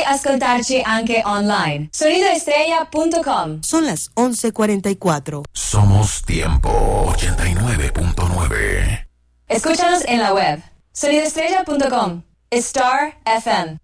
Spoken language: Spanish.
Puoi ascoltarci anche online. Sonidoestrella.com. Son las 11:44. Somos Tiempo 89.9. Escúchanos en la web. Sonidoestrella.com. Star FM.